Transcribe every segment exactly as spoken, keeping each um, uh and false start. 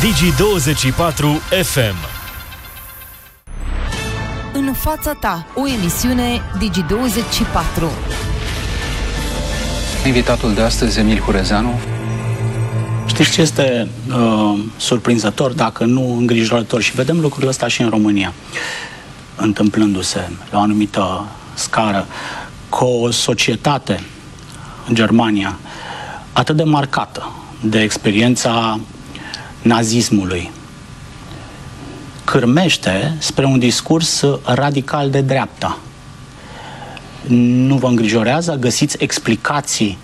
Digi douăzeci și patru F M. În fața ta, o emisiune Digi douăzeci și patru. Invitatul de astăzi, Emil Hurezeanu. Știți ce este uh, surprinzător, dacă nu îngrijorător, și vedem lucrurile astea și în România, întâmplându-se la o anumită scară, cu o societate în Germania atât de marcată de experiența nazismului, cârmește spre un discurs radical de dreapta. Nu vă îngrijorează? Găsiți explicații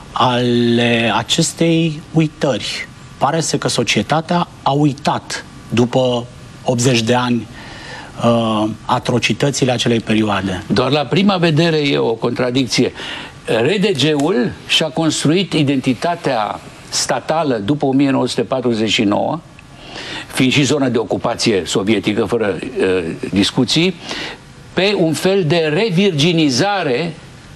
ale acestei uitări? Pare să că societatea a uitat după optzeci de ani uh, atrocitățile acelei perioade. Doar la prima vedere e o contradicție. R D G-ul și-a construit identitatea statală după o mie nouă sute patruzeci și nouă, fiind și zonă de ocupație sovietică, fără uh, discuții, pe un fel de revirginizare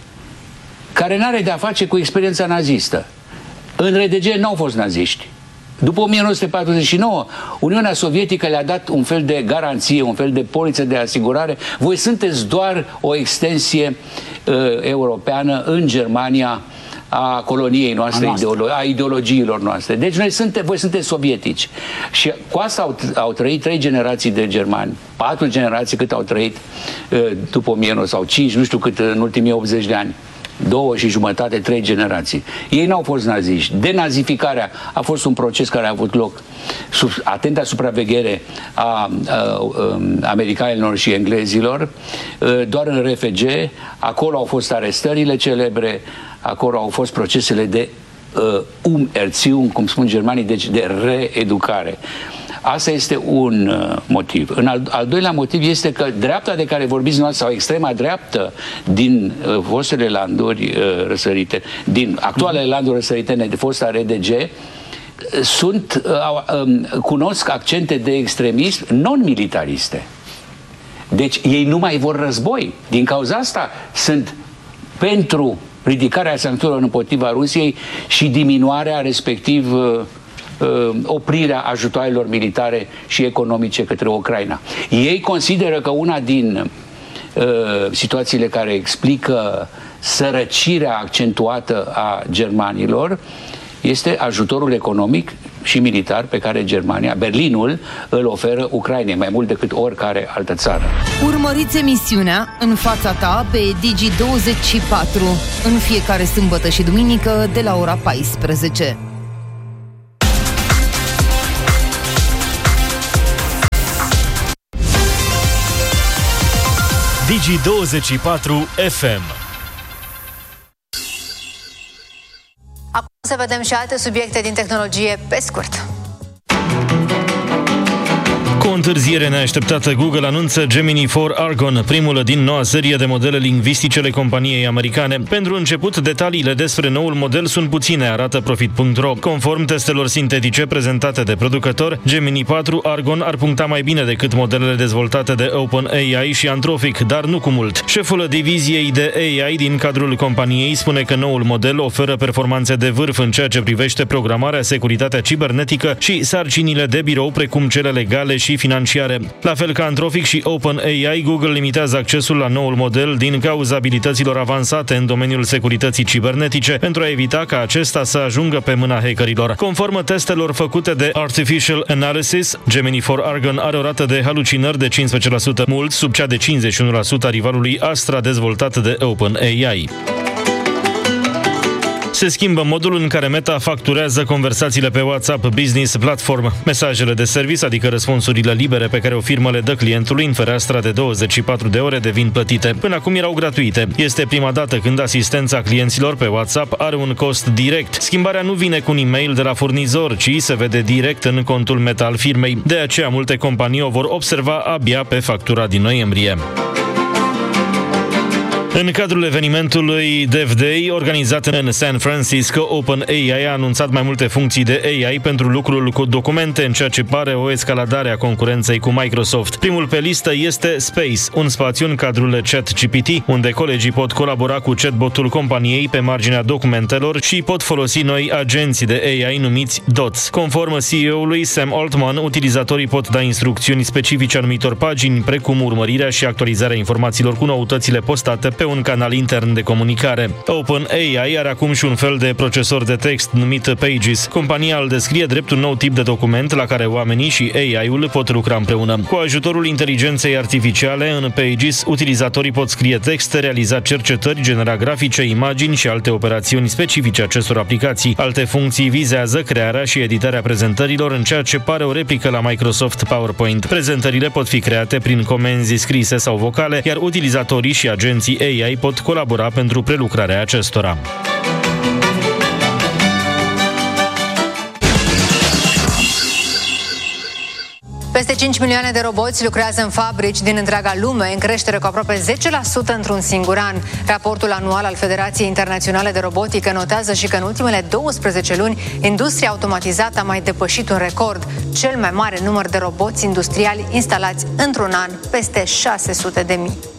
care n-are de-a face cu experiența nazistă. În R D G n-au fost naziști. După o mie nouă sute patruzeci și nouă, Uniunea Sovietică le-a dat un fel de garanție, un fel de poliță de asigurare. Voi sunteți doar o extensie uh, europeană în Germania a coloniei noastre, a, ideolo- a ideologiilor noastre. Deci noi suntem, voi sunteți sovietici. Și cu asta au, au trăit trei generații de germani, patru generații cât au trăit uh, după o mie nouă sau cinci, nu știu cât în ultimii optzeci de ani. Două și jumătate, trei generații. Ei n-au fost naziști. Denazificarea a fost un proces care a avut loc sub atenta supraveghere a, a, a americanilor și englezilor, doar în R F G. Acolo au fost arestările celebre, acolo au fost procesele de uh, Umerziehung, cum spun germanii, deci de reeducare. Asta este un uh, motiv. În al, al doilea motiv este că dreapta de care vorbiți noastră, sau extrema dreaptă din uh, fostele landuri uh, răsărite, din actualele landuri răsăritene de fosta R D G, uh, sunt, uh, uh, cunosc accente de extremism non-militariste. Deci ei nu mai vor război. Din cauza asta sunt pentru ridicarea sancțiunilor împotriva Rusiei și diminuarea, respectiv uh, oprirea ajutoarelor militare și economice către Ucraina. Ei consideră că una din uh, situațiile care explică sărăcirea accentuată a germanilor este ajutorul economic și militar pe care Germania, Berlinul, îl oferă Ucrainei, mai mult decât oricare altă țară. Urmăriți emisiunea În fața ta pe Digi douăzeci și patru în fiecare sâmbătă și duminică de la ora paisprezece. Digi douăzeci și patru F M. Acum să vedem și alte subiecte din tehnologie pe scurt. Cu o întârziere neașteptată, Google anunță Gemini patru Argon, primul din noua serie de modele lingvistice ale companiei americane. Pentru început, detaliile despre noul model sunt puține, arată Profit punct ro. Conform testelor sintetice prezentate de producător, Gemini patru Argon ar puncta mai bine decât modelele dezvoltate de OpenAI și Anthropic, dar nu cu mult. Șeful diviziei de A I din cadrul companiei spune că noul model oferă performanțe de vârf în ceea ce privește programarea, securitatea cibernetică și sarcinile de birou, precum cele legale și financiare. La fel ca Anthropic și OpenAI, Google limitează accesul la noul model din cauza abilităților avansate în domeniul securității cibernetice pentru a evita ca acesta să ajungă pe mâna hackerilor. Conform testelor făcute de Artificial Analysis, Gemini patru Argon are o rată de halucinări de cincisprezece la sută, mult sub cea de cincizeci și unu la sută a rivalului Astra dezvoltat de OpenAI. Se schimbă modul în care Meta facturează conversațiile pe WhatsApp Business Platform. Mesajele de service, adică răspunsurile libere pe care o firmă le dă clientului în fereastra de douăzeci și patru de ore, devin plătite. Până acum erau gratuite. Este prima dată când asistența clienților pe WhatsApp are un cost direct. Schimbarea nu vine cu un e-mail de la furnizor, ci se vede direct în contul Meta al firmei. De aceea multe companii o vor observa abia pe factura din noiembrie. În cadrul evenimentului Dev Day, organizat în San Francisco, OpenAI a anunțat mai multe funcții de A I pentru lucrul cu documente, în ceea ce pare o escaladare a concurenței cu Microsoft. Primul pe listă este Space, un spațiu în cadrul ChatGPT, unde colegii pot colabora cu chatbotul companiei pe marginea documentelor și pot folosi noi agenți de A I numiți Dots. Conform C E O-ului Sam Altman, utilizatorii pot da instrucțiuni specifice anumitor pagini, precum urmărirea și actualizarea informațiilor cu noutățile postate pe un canal intern de comunicare. OpenAI are acum și un fel de procesor de text numit Pages. Compania îl descrie drept un nou tip de document la care oamenii și A I-ul pot lucra împreună. Cu ajutorul inteligenței artificiale, în Pages, utilizatorii pot scrie texte, realiza cercetări, genera grafice, imagini și alte operațiuni specifice acestor aplicații. Alte funcții vizează crearea și editarea prezentărilor, în ceea ce pare o replică la Microsoft PowerPoint. Prezentările pot fi create prin comenzi scrise sau vocale, iar utilizatorii și agenții A I pot colabora pentru prelucrarea acestora. Peste cinci milioane de roboți lucrează în fabrici din întreaga lume, în creștere cu aproape zece la sută într-un singur an. Raportul anual al Federației Internaționale de Robotică notează și că în ultimele douăsprezece luni, industria automatizată a mai depășit un record, cel mai mare număr de roboți industriali instalați într-un an, peste șase sute de mii.